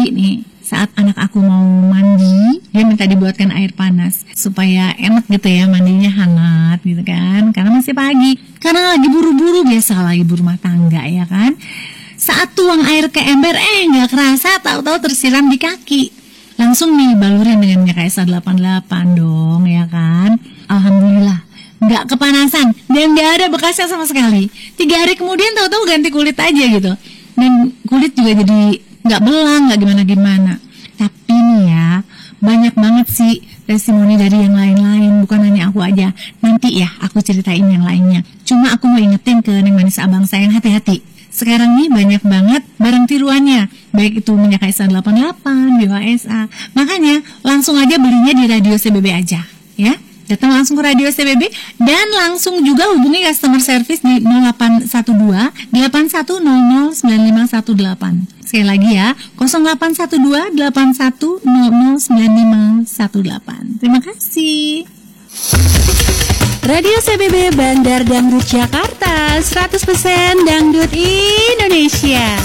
nih, saat anak aku mau mandi, dia minta dibuatkan air panas supaya enak gitu ya, mandinya hangat gitu kan, karena masih pagi, karena lagi buru-buru, biasa lagi ibu rumah tangga ya kan. Saat tuang air ke ember, nggak kerasa tahu-tahu tersiram di kaki. Langsung nih balurin dengan minyak KSA 88 dong ya kan. Alhamdulillah nggak kepanasan dan nggak ada bekasnya sama sekali. 3 hari kemudian tahu-tahu ganti kulit aja gitu, dan kulit juga jadi nggak belang, nggak gimana-gimana. Tapi nih ya, banyak banget sih testimoni dari yang lain-lain, bukan hanya aku aja. Nanti ya aku ceritain yang lainnya. Cuma aku mau ingetin ke Neng Manis Abang sayang, hati-hati. Sekarang nih banyak banget barang tiruannya, baik itu minyak KSA 88, BHSA. Makanya langsung aja belinya di Radio CBB aja ya. Datang langsung ke Radio CBB dan langsung juga hubungi customer service di 0812 8100 9518. Sekali lagi ya, 0812 8100 9518. Terima kasih. Radio CBB Bandar Dangdut Jakarta, 100% Dangdut Indonesia.